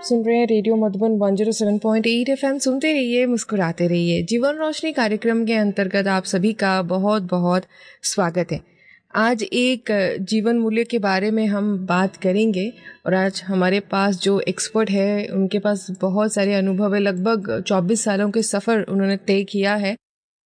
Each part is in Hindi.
सुन रहे हैं रेडियो मधुबन 107.8 FM। सुनते रहिए, मुस्कुराते रहिए। जीवन रोशनी कार्यक्रम के अंतर्गत आप सभी का बहुत बहुत स्वागत है। आज एक जीवन मूल्य के बारे में हम बात करेंगे और आज हमारे पास जो एक्सपर्ट है उनके पास बहुत सारे अनुभव है। लगभग 24 सालों के सफ़र उन्होंने तय किया है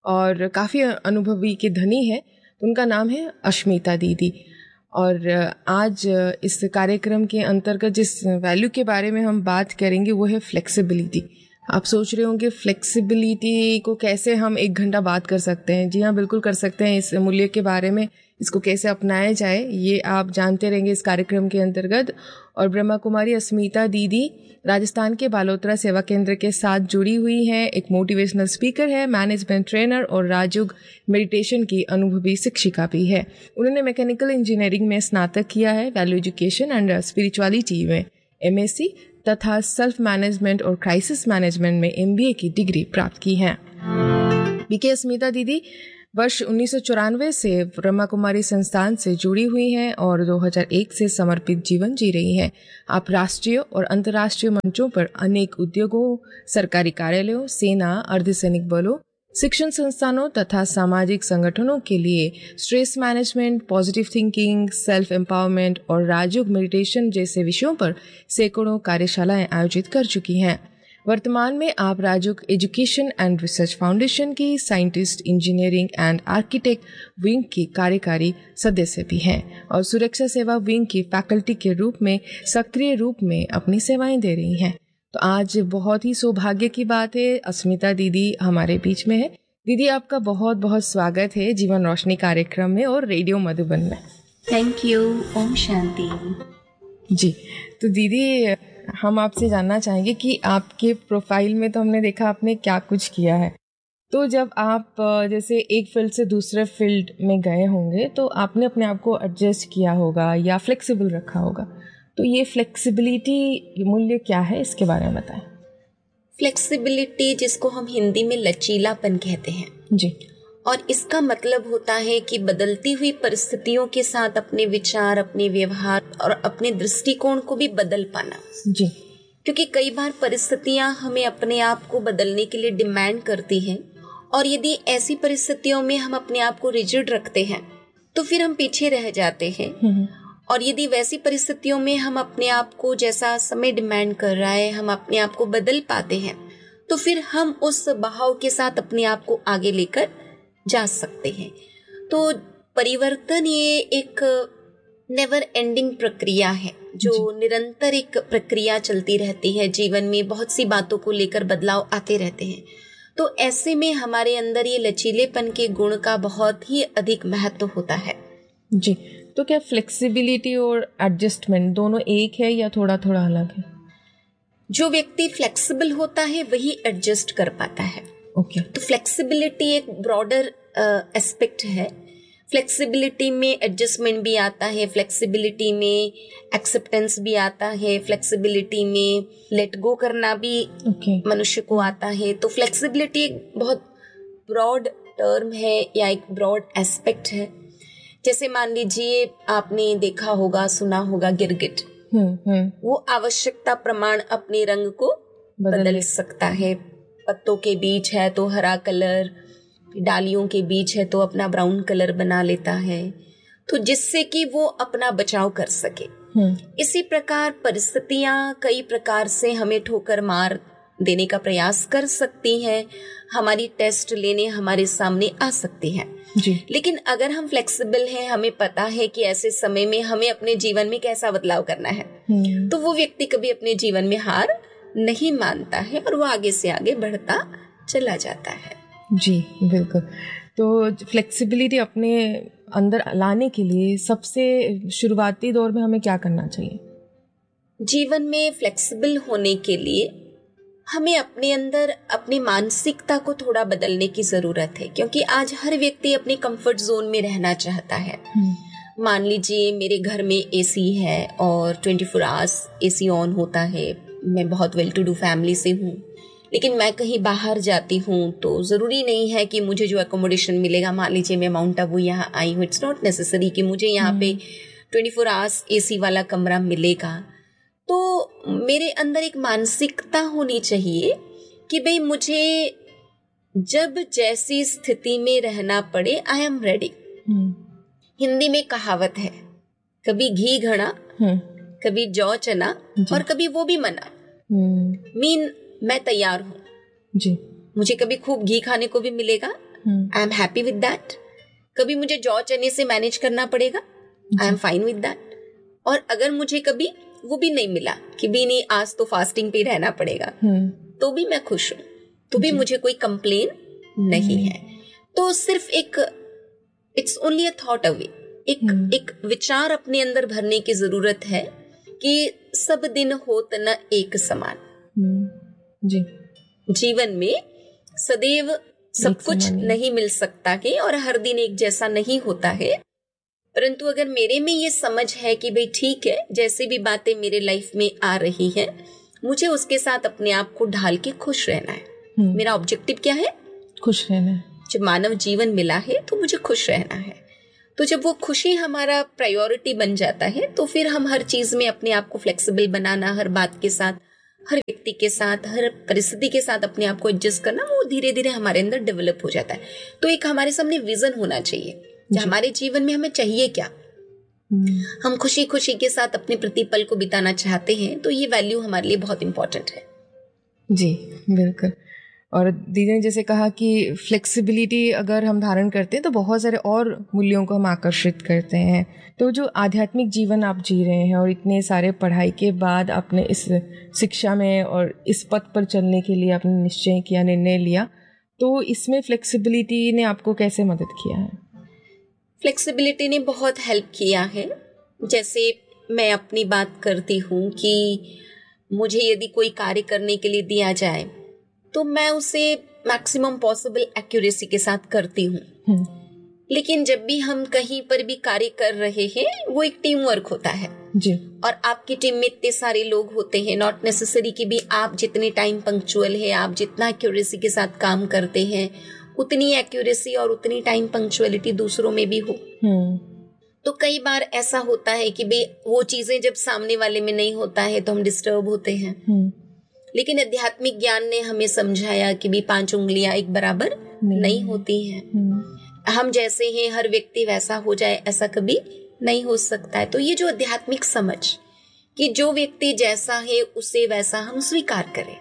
और काफ़ी अनुभवी के धनी है। उनका नाम है अश्मिता दीदी। और आज इस कार्यक्रम के अंतर्गत जिस वैल्यू के बारे में हम बात करेंगे वो है फ्लेक्सिबिलिटी। आप सोच रहे होंगे फ्लेक्सिबिलिटी को कैसे हम 1 घंटा बात कर सकते हैं। जी हाँ, बिल्कुल कर सकते हैं। इस मूल्य के बारे में इसको कैसे अपनाया जाए ये आप जानते रहेंगे इस कार्यक्रम के अंतर्गत। और ब्रह्मा कुमारी अस्मिता दीदी राजस्थान के बालोतरा सेवा केंद्र के साथ जुड़ी हुई हैं। एक मोटिवेशनल स्पीकर है, मैनेजमेंट ट्रेनर और राजयोग मेडिटेशन की अनुभवी शिक्षिका भी है। उन्होंने मैकेनिकल इंजीनियरिंग में स्नातक किया है, वैल्यू एजुकेशन एंड स्पिरिचुअलिटी में MSc तथा सेल्फ मैनेजमेंट और क्राइसिस मैनेजमेंट में MBA की डिग्री प्राप्त की है। बीके अस्मिता दीदी वर्ष 1994 से ब्रह्मा कुमारी संस्थान से जुड़ी हुई हैं और 2001 से समर्पित जीवन जी रही हैं। आप राष्ट्रीय और अंतर्राष्ट्रीय मंचों पर अनेक उद्योगों, सरकारी कार्यालयों, सेना, अर्धसैनिक बलों, शिक्षण संस्थानों तथा सामाजिक संगठनों के लिए stress management, positive thinking, self empowerment और राजयोग मेडिटेशन जैसे विषयों पर सैकड़ों कार्यशालाएं आयोजित कर चुकी हैं। वर्तमान में आप राजयोग एजुकेशन एंड रिसर्च फाउंडेशन की scientist, engineering and architect wing की कार्यकारी सदस्य भी हैं और सुरक्षा सेवा विंग की फैकल्टी के रूप में सक्रिय रूप में अपनी सेवाएं दे रही हैं। तो आज बहुत ही सौभाग्य की बात है, अस्मिता दीदी हमारे बीच में है। दीदी, आपका बहुत बहुत स्वागत है जीवन रोशनी कार्यक्रम में और रेडियो मधुबन में। Thank you. ओम शांति। जी, तो दीदी हम आपसे जानना चाहेंगे कि आपके प्रोफाइल में तो हमने देखा आपने क्या कुछ किया है। तो जब आप जैसे एक फील्ड से दूसरे फील्ड में गए होंगे तो आपने अपने आप को एडजस्ट किया होगा या फ्लेक्सिबल रखा होगा। तो ये फ्लेक्सिबिलिटी मूल्य क्या है, इसके बारे में बताएं। फ्लेक्सिबिलिटी जिसको हम हिंदी में लचीलापन कहते हैं जी, और इसका मतलब होता है कि बदलती हुई परिस्थितियों के साथ अपने विचार, अपने व्यवहार और अपने दृष्टिकोण को भी बदल पाना। जी, क्योंकि कई बार परिस्थितियां हमें अपने आप को बदलने के लिए डिमांड करती हैं और यदि ऐसी परिस्थितियों में हम अपने आप को रिजिड रखते हैं तो फिर हम पीछे रह जाते हैं। और यदि वैसी परिस्थितियों में हम अपने आप को, जैसा समय डिमांड कर रहा है, हम अपने आप को बदल पाते हैं तो फिर हम उस बहाव के साथ अपने आप को आगे लेकर जा सकते हैं। तो परिवर्तन ये एक नेवर एंडिंग प्रक्रिया है जो निरंतर एक प्रक्रिया चलती रहती है। जीवन में बहुत सी बातों को लेकर बदलाव आते रहते हैं। तो ऐसे में हमारे अंदर ये लचीलेपन के गुण का बहुत ही अधिक महत्व होता है। जी, तो क्या फ्लेक्सिबिलिटी और एडजस्टमेंट दोनों एक है या थोड़ा थोड़ा अलग है? जो व्यक्ति फ्लेक्सिबल होता है वही एडजस्ट कर पाता है। ओके। तो फ्लेक्सिबिलिटी एक ब्रॉडर एस्पेक्ट है। फ्लेक्सिबिलिटी में एडजस्टमेंट भी आता है, फ्लेक्सिबिलिटी में एक्सेप्टेंस भी आता है, फ्लेक्सिबिलिटी में लेट गो करना भी मनुष्य को आता है। तो फ्लेक्सिबिलिटी एक बहुत ब्रॉड टर्म है या एक ब्रॉड एस्पेक्ट है। जैसे मान लीजिए आपने देखा होगा, सुना होगा गिरगिट। वो आवश्यकता प्रमाण अपने रंग को बदल सकता है। पत्तों के बीच है तो हरा कलर, डालियों के बीच है तो अपना ब्राउन कलर बना लेता है, तो जिससे कि वो अपना बचाव कर सके। इसी प्रकार परिस्थितियां कई प्रकार से हमें ठोकर मार देने का प्रयास कर सकती हैं, हमारी टेस्ट लेने हमारे सामने आ सकती हैं। लेकिन अगर हम फ्लेक्सिबल हैं, हमें पता है कि ऐसे समय में हमें अपने जीवन में कैसा बदलाव करना है, तो वो व्यक्ति कभी अपने जीवन में हार नहीं मानता है और वो आगे से आगे बढ़ता चला जाता है। जी बिल्कुल। तो फ्लेक्सिबिलिटी अपने अंदर लाने के लिए सबसे शुरुआती दौर में हमें क्या करना चाहिए? जीवन में फ्लेक्सिबल होने के लिए हमें अपने अंदर अपनी मानसिकता को थोड़ा बदलने की जरूरत है, क्योंकि आज हर व्यक्ति अपने कंफर्ट जोन में रहना चाहता है। मान लीजिए मेरे घर में एसी है और 24 आवर्स एसी ऑन होता है। मैं बहुत वेल टू डू फैमिली से हूँ, लेकिन मैं कहीं बाहर जाती हूँ तो ज़रूरी नहीं है कि मुझे जो एकोमोडेशन मिलेगा, मान लीजिए मैं माउंट आबू यहाँ आई हूँ, इट्स नॉट नेसेसरी कि मुझे यहाँ पे 24 आवर्स एसी वाला कमरा मिलेगा। तो मेरे अंदर एक मानसिकता होनी चाहिए कि भाई मुझे जब जैसी स्थिति में रहना पड़े, आई एम रेडी। हिंदी में कहावत है, कभी घी घड़ा, कभी जौ चना और कभी वो भी मना। मैं तैयार हूँ जी। मुझे कभी खूब घी खाने को भी मिलेगा, I am happy with that. कभी मुझे जौ चने से मैनेज करना पड़ेगा, I am fine with that. और अगर मुझे कभी वो भी नहीं मिला कि भी नहीं आज तो फास्टिंग पे रहना पड़ेगा, तो भी मैं खुश हूँ, तो भी मुझे कोई कंप्लेन नहीं है। तो सिर्फ एक it's only a thought away, एक विचार अपने अंदर भरने की जरूरत है कि सब दिन होत न एक समान। जी, जीवन में सदैव सब कुछ नहीं मिल सकता है और हर दिन एक जैसा नहीं होता है, परंतु अगर मेरे में ये समझ है कि भाई ठीक है, जैसे भी बातें मेरे लाइफ में आ रही हैं, मुझे उसके साथ अपने आप को ढाल के खुश रहना है। मेरा ऑब्जेक्टिव क्या है? खुश रहना है। जब मानव जीवन मिला है तो मुझे खुश रहना है। तो जब वो खुशी हमारा प्रायोरिटी बन जाता है तो फिर हम हर चीज में अपने आप को फ्लेक्सिबल बनाना, हर बात के साथ, हर व्यक्ति के साथ, हर परिस्थिति के साथ अपने आप को एडजस्ट करना, वो धीरे धीरे हमारे अंदर डेवलप हो जाता है। तो एक हमारे सामने विजन होना चाहिए, हमारे जीवन में हमें चाहिए क्या, हम खुशी खुशी के साथ अपने प्रतिपल को बिताना चाहते हैं, तो ये वैल्यू हमारे लिए बहुत इंपॉर्टेंट है। जी बिल्कुल। और दीदी ने जैसे कहा कि फ्लेक्सिबिलिटी अगर हम धारण करते हैं तो बहुत सारे और मूल्यों को हम आकर्षित करते हैं। तो जो आध्यात्मिक जीवन आप जी रहे हैं और इतने सारे पढ़ाई के बाद आपने इस शिक्षा में और इस पथ पर चलने के लिए आपने निश्चय किया, निर्णय लिया, तो इसमें फ्लेक्सिबिलिटी ने आपको कैसे मदद किया है? फ्लेक्सिबिलिटी ने बहुत हेल्प किया है। जैसे मैं अपनी बात करती हूँ कि मुझे यदि कोई कार्य करने के लिए दिया जाए तो मैं उसे मैक्सिमम पॉसिबल एक्यूरेसी के साथ करती हूँ। लेकिन जब भी हम कहीं पर भी कार्य कर रहे हैं, वो एक टीम वर्क होता है जी। और आपकी टीम में इतने सारे लोग होते हैं, नॉट नेसेसरी कि भी आप जितने टाइम पंक्चुअल है, आप जितना एक्यूरेसी के साथ काम करते हैं, उतनी एक्यूरेसी और उतनी टाइम पंक्चुअलिटी दूसरों में भी हो। तो कई बार ऐसा होता है कि भाई वो चीजें जब सामने वाले में नहीं होता है तो हम डिस्टर्ब होते हैं। लेकिन आध्यात्मिक ज्ञान ने हमें समझाया कि भी 5 उंगलियां एक बराबर नहीं होती हैं। हम जैसे हैं हर व्यक्ति वैसा हो जाए, ऐसा कभी नहीं हो सकता है। तो ये जो आध्यात्मिक समझ कि जो व्यक्ति जैसा है उसे वैसा हम स्वीकार करें।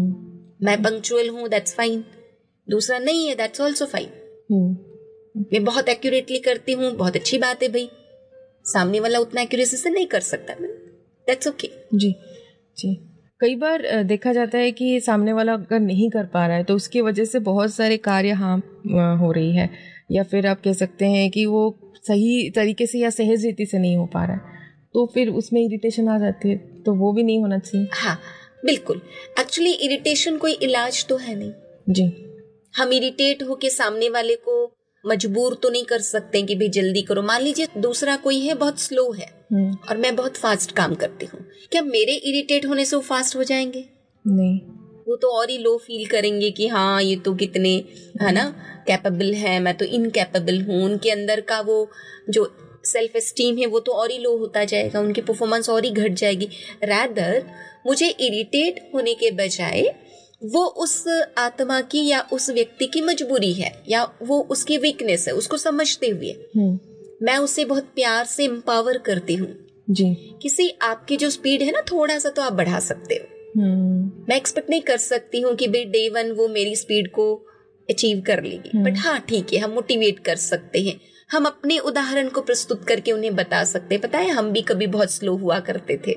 मैं पंक्चुअल हूँ, दैट्स फाइन, दूसरा नहीं है, दैट्स ऑल्सो फाइन। मैं बहुत एक्यूरेटली करती हूँ, बहुत अच्छी बात है भाई, सामने वाला उतना एक्यूरेसी से नहीं कर सकता, दैट्स ओके। जी जी। कई बार देखा जाता है कि सामने वाला अगर नहीं कर पा रहा है तो उसकी वजह से बहुत सारे कार्य हो रही है, या फिर आप कह सकते हैं कि वो सही तरीके से या सहज रीति से नहीं हो पा रहा है, तो फिर उसमें इरिटेशन आ जाती है, तो वो भी नहीं होना चाहिए। हाँ बिल्कुल। एक्चुअली इरिटेशन कोई इलाज तो है नहीं जी। हम इरिटेट होके सामने वाले को मजबूर तो नहीं कर सकते कि भाई जल्दी करो। मान लीजिए दूसरा कोई है बहुत स्लो है और मैं बहुत फास्ट काम करती हूँ, क्या मेरे इरिटेट होने से वो फास्ट हो जाएंगे? नहीं, वो तो और ही लो फील करेंगे कि हाँ ये तो कितने है ना कैपेबल है, मैं तो इनकैपेबल हूँ। उनके अंदर का वो जो सेल्फ एस्टीम है वो तो और ही लो होता जाएगा, उनकी परफॉर्मेंस और ही घट जाएगी। रैदर मुझे इरिटेट होने के बजाय वो उस आत्मा की या उस व्यक्ति की मजबूरी है या वो उसकी वीकनेस है, उसको समझते हुए मैं उसे बहुत प्यार से एम्पावर करती हूँ जी। किसी आपकी जो स्पीड है ना थोड़ा सा तो आप बढ़ा सकते हो। मैं एक्सपेक्ट नहीं कर सकती हूँ कि भाई डे 1 वो मेरी स्पीड को अचीव कर लेगी, बट हाँ ठीक है, हम मोटिवेट कर सकते हैं, हम अपने उदाहरण को प्रस्तुत करके उन्हें बता सकते हैं। पता है हम भी कभी बहुत स्लो हुआ करते थे,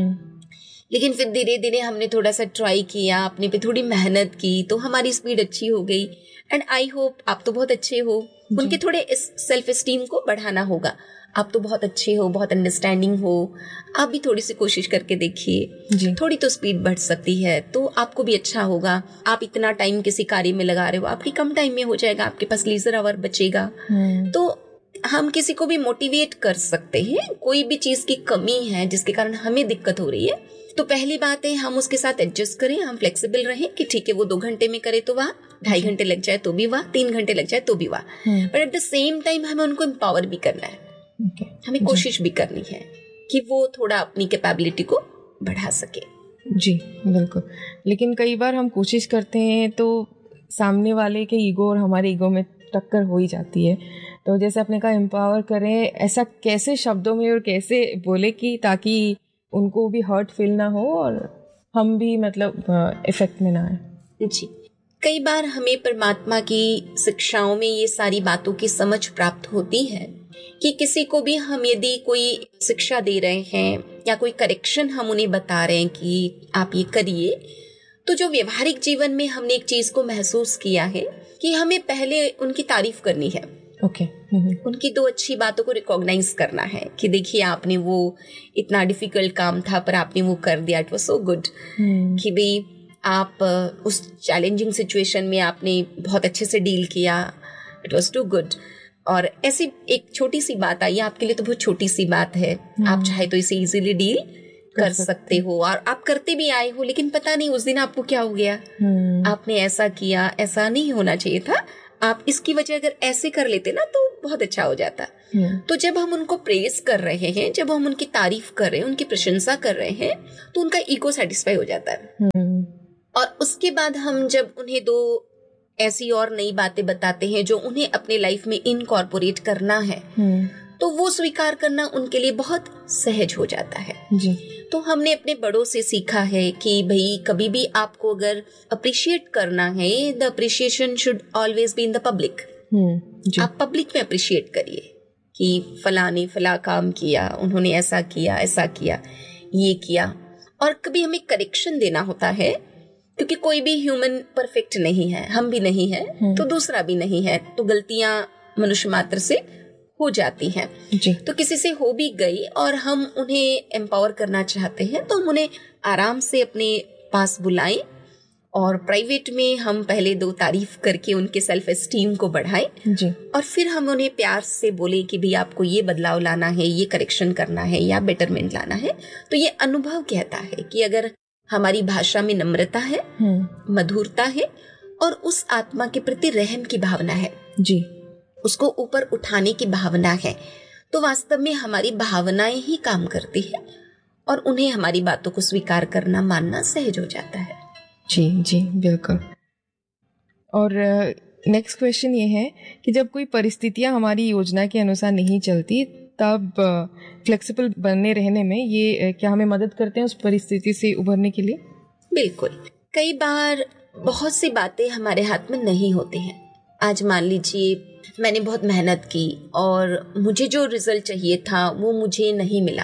लेकिन फिर धीरे धीरे हमने थोड़ा सा ट्राई किया, अपने पे थोड़ी मेहनत की, तो हमारी स्पीड अच्छी हो गई। एंड आई होप आप तो बहुत अच्छे हो, उनके थोड़े सेल्फ एस्टीम को बढ़ाना होगा। आप तो बहुत अच्छे हो, बहुत अंडरस्टैंडिंग हो, आप भी थोड़ी सी कोशिश करके देखिए, थोड़ी तो स्पीड बढ़ सकती है तो आपको भी अच्छा होगा। आप इतना टाइम किसी कार्य में लगा रहे हो, आपकी कम टाइम में हो जाएगा, आपके पास लीजर आवर बचेगा। तो हम किसी को भी मोटिवेट कर सकते हैं। कोई भी चीज की कमी है जिसके कारण हमें दिक्कत हो रही है, तो पहली बात है हम उसके साथ एडजस्ट करें, हम फ्लेक्सिबल रहें कि ठीक है वो 2 घंटे में करे तो वाह, 2.5 घंटे लग जाए तो भी वाह, 3 घंटे लग जाए तो भी वाह, but at the same time हमें उनको एम्पावर भी करना है। हमें कोशिश भी करनी है कि वो थोड़ा अपनी कैपेबिलिटी को बढ़ा सके। जी बिल्कुल। लेकिन कई बार हम कोशिश करते हैं तो सामने वाले के ईगो और हमारे ईगो में टक्कर हो ही जाती है। तो जैसे आपने कहा एम्पावर करें, ऐसा कैसे शब्दों में और कैसे बोले कि ताकि उनको भी हर्ट फील ना हो और हम भी मतलब इफेक्ट में ना आए। जी, कई बार हमें परमात्मा की शिक्षाओं में ये सारी बातों की समझ प्राप्त होती है कि किसी को भी हम यदि कोई शिक्षा दे रहे हैं या कोई करेक्शन हम उन्हें बता रहे हैं कि आप ये करिए, तो जो व्यवहारिक जीवन में हमने एक चीज को महसूस किया है कि हमें पहले उनकी तारीफ करनी है। ओके। उनकी 2 अच्छी बातों को रिकॉग्नाइज करना है कि देखिए आपने वो इतना डिफिकल्ट काम था पर आपने वो कर दिया, इट वाज सो गुड। कि भाई आप उस चैलेंजिंग सिचुएशन में आपने बहुत अच्छे से डील किया, इट वाज टू गुड। और ऐसी एक छोटी सी बात आई, आपके लिए तो बहुत छोटी सी बात है, आप चाहे तो इसे इजीली डील कर सकते हो और आप करते भी आए हो, लेकिन पता नहीं उस दिन आपको क्या हो गया, आपने ऐसा किया, ऐसा नहीं होना चाहिए था, आप इसकी वजह अगर ऐसे कर लेते ना तो बहुत अच्छा हो जाता। तो जब हम उनको प्रेज कर रहे हैं, जब हम उनकी तारीफ कर रहे हैं, उनकी प्रशंसा कर रहे हैं, तो उनका ईगो सेटिस्फाई हो जाता है। और उसके बाद हम जब उन्हें 2 ऐसी और नई बातें बताते हैं जो उन्हें अपने लाइफ में इनकॉर्पोरेट करना है, तो वो स्वीकार करना उनके लिए बहुत सहज हो जाता है। जी। तो हमने अपने बड़ों से सीखा है कि भाई कभी भी आपको अगर अप्रिशिएट करना है, the appreciation should always be in the public. आप पब्लिक में अप्रिशिएट करिए कि फला ने फला काम किया, उन्होंने ऐसा किया, ये किया। और कभी हमें करेक्शन देना होता है, क्योंकि कोई भी ह्यूमन परफेक्ट नहीं है, हम भी नहीं है तो दूसरा भी नहीं है, तो गलतियां मनुष्य मात्र से हो जाती हैं। तो किसी से हो भी गई और हम उन्हें एम्पावर करना चाहते हैं, तो हम उन्हें आराम से अपने पास बुलाएं और प्राइवेट में हम पहले 2 तारीफ करके उनके सेल्फ एस्टीम को बढ़ाएं जी। और फिर हम उन्हें प्यार से बोले कि भाई आपको ये बदलाव लाना है, ये करेक्शन करना है या बेटरमेंट लाना है। तो ये अनुभव कहता है कि अगर हमारी भाषा में नम्रता है, मधुरता है और उस आत्मा के प्रति रहम की भावना है, जी, उसको ऊपर उठाने की भावना है, तो वास्तव में हमारी भावनाएं ही काम करती है और उन्हें हमारी बातों को स्वीकार करना, मानना सहज हो जाता है। जी जी बिल्कुल। और नेक्स्ट क्वेश्चन ये है कि जब कोई परिस्थितियां हमारी योजना के अनुसार नहीं चलती, तब फ्लेक्सिबल बने रहने में ये क्या हमें मदद करते हैं उस परिस्थिति से उभरने के लिए? बिल्कुल। कई बार बहुत सी बातें हमारे हाथ में नहीं होती हैं। आज मान लीजिए मैंने बहुत मेहनत की और मुझे जो रिजल्ट चाहिए था वो मुझे नहीं मिला,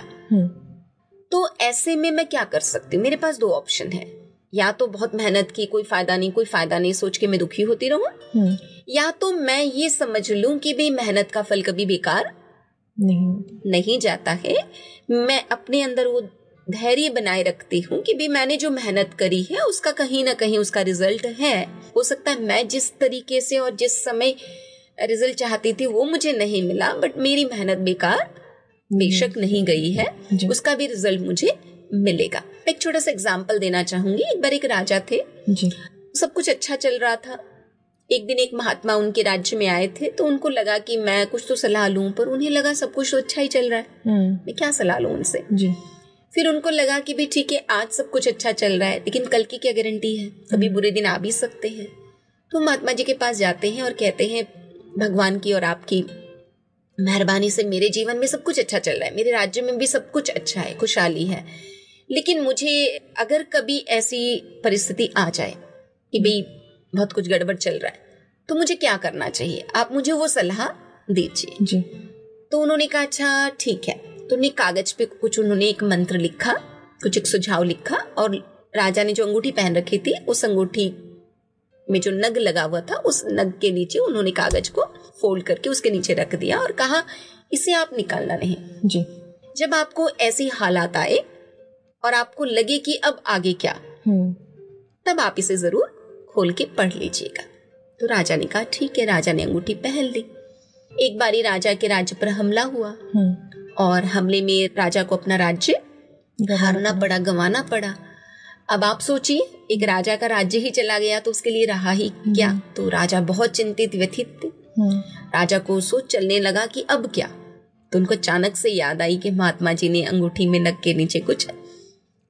तो ऐसे में मैं क्या कर सकती हूँ? मेरे पास 2 ऑप्शन है, या तो बहुत मेहनत की, कोई फायदा नहीं सोच के मैं दुखी होती रहूं, या तो मैं ये समझ लूं कि भी मेहनत का फल कभी बेकार नहीं जाता है। मैं अपने अंदर वो धैर्य बनाए रखती हूँ कि भी मैंने जो मेहनत करी है उसका कहीं ना कहीं उसका रिजल्ट है। हो सकता है मैं जिस तरीके से और जिस समय रिजल्ट चाहती थी वो मुझे नहीं मिला, बट मेरी मेहनत बेकार बेशक नहीं गई है, उसका भी रिजल्ट मुझे मिलेगा। एक छोटा सा एग्जाम्पल देना चाहूंगी। एक बार एक राजा थे जी। सब कुछ अच्छा चल रहा था। एक दिन एक महात्मा उनके राज्य में आए थे, तो उनको लगा कि मैं कुछ तो सलाह लूं, पर उन्हें लगा सब कुछ तो अच्छा ही चल रहा है, मैं क्या सलाह लूं उनसे जी। फिर उनको लगा कि भी ठीक है, आज सब कुछ अच्छा चल रहा है, लेकिन कल की क्या गारंटी है, कभी बुरे दिन आ भी सकते हैं। तो महात्मा जी के पास जाते हैं और कहते हैं भगवान की और आपकी मेहरबानी से मेरे जीवन में सब कुछ अच्छा चल रहा है, मेरे राज्य में भी सब कुछ अच्छा है, खुशहाली है, लेकिन मुझे अगर कभी ऐसी परिस्थिति आ जाए कि भाई बहुत कुछ गड़बड़ चल रहा है, तो मुझे क्या करना चाहिए, आप मुझे वो सलाह दीजिए जी। तो उन्होंने कहा अच्छा ठीक है। तो उन्हें कागज पे कुछ उन्होंने एक मंत्र लिखा, कुछ एक सुझाव लिखा, और राजा ने जो अंगूठी पहन रखी थी उस अंगूठी में जो नग लगा हुआ था उस नग के नीचे उन्होंने कागज को फोल्ड करके उसके नीचे रख दिया और कहा इसे आप निकालना नहीं जी। जब आपको ऐसी हालात आए और आपको लगे कि अब आगे क्या, तब आप इसे जरूर खोल के पढ़ लीजिएगा। तो राजा ने कहा ठीक है। राजा ने अंगूठी पहन ली। एक बारी राजा के राज्य पर हमला हुआ और हमले में राजा को अपना राज्य हारना पड़ा, गंवाना पड़ा। अब आप सोचिए, एक राजा का राज्य ही चला गया तो उसके लिए रहा ही क्या। तो राजा बहुत चिंतित, व्यथित थे। राजा को सोच चलने लगा कि अब क्या। तो उनको अचानक से याद आई कि महात्मा जी ने अंगूठी में नग के नीचे कुछ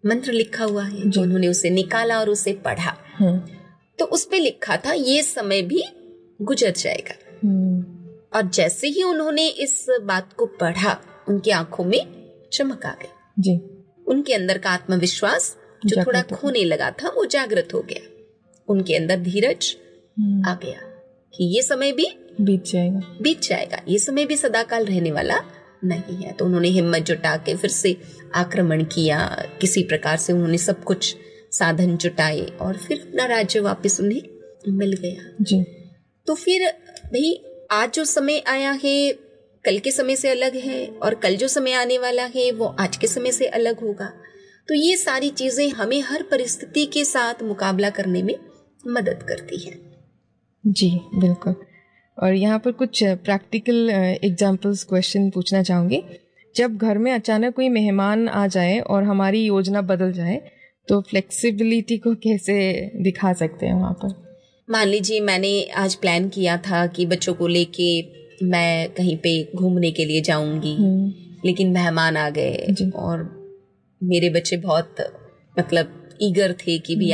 मंत्र लिखा हुआ है, तो उन्होंने उसे निकाला और उसे पढ़ा। तो उस पे लिखा था ये समय भी गुजर जाएगा। और जैसे ही उन्होंने इस बात को पढ़ा, उनकी आंखों में चमक आ गई जी। उनके अंदर का आत्मविश्वास जो थोड़ा खोने लगा था वो जागृत हो गया। उनके अंदर धीरज आ गया कि ये समय भी बीत जाएगा, ये समय भी सदाकाल रहने वाला नहीं है। तो उन्होंने हिम्मत जुटा के फिर से आक्रमण किया। किसी प्रकार से उन्होंने सब कुछ साधन जुटाए और फिर अपना राज्य वापस उन्हें मिल गया जी। तो फिर भाई आज जो समय आया है कल के समय से अलग है, और कल जो समय आने वाला है वो आज के समय से अलग होगा। तो ये सारी चीजें हमें हर परिस्थिति के साथ मुकाबला करने में मदद करती है जी। बिल्कुल। और यहाँ पर कुछ प्रैक्टिकल एग्जाम्पल्स क्वेश्चन पूछना चाहूँगी। जब घर में अचानक कोई मेहमान आ जाए और हमारी योजना बदल जाए तो फ्लेक्सिबिलिटी को कैसे दिखा सकते हैं वहाँ पर? मान लीजिए मैंने आज प्लान किया था कि बच्चों को लेके मैं कहीं पे घूमने के लिए जाऊंगी, लेकिन मेहमान आ गए और मेरे बच्चे बहुत मतलब ईगर थे कि भी